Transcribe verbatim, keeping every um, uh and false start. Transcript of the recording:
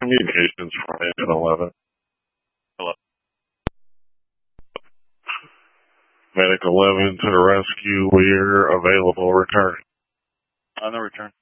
Communications for Engine eleven. Hello. Medic eleven to the rescue. We're available. Return. On the return.